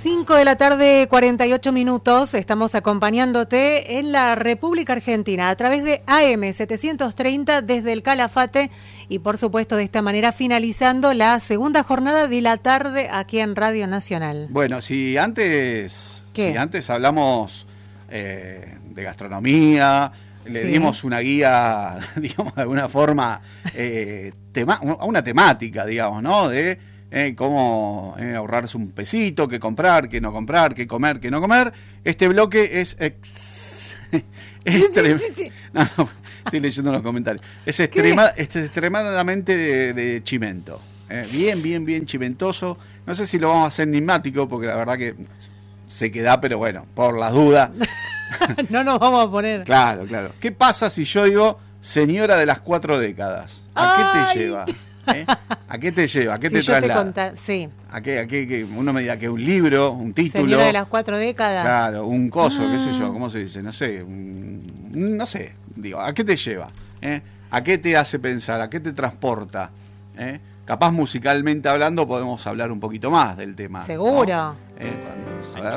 5 de la tarde, 48 minutos. Estamos acompañándote en la República Argentina a través de AM 730 desde el Calafate y por supuesto de esta manera finalizando la segunda jornada de la tarde aquí en Radio Nacional. Bueno, si antes hablamos de gastronomía, le dimos una guía, digamos, de alguna forma, a una temática, digamos, ¿no? De cómo ahorrarse un pesito, qué comprar, qué no comprar, qué comer, qué no comer. Este bloque es no, estoy leyendo los comentarios. Es extremadamente de chimento. Bien chimentoso. No sé si lo vamos a hacer enigmático, porque la verdad que se queda, pero bueno, por las dudas. No nos vamos a poner. Claro. ¿Qué pasa si yo digo señora de las 4 décadas? ¿A qué te lleva? ¿A qué te lleva? ¿A qué te traslada? Sí. ¿A qué uno me diga que un libro, un título? Señora de las 4 décadas. Claro, un coso, qué sé yo, ¿cómo se dice? No sé, no sé. Digo, ¿a qué te lleva? ¿A qué te hace pensar? ¿A qué te transporta? Capaz musicalmente hablando podemos hablar un poquito más del tema. Seguro. ¿No?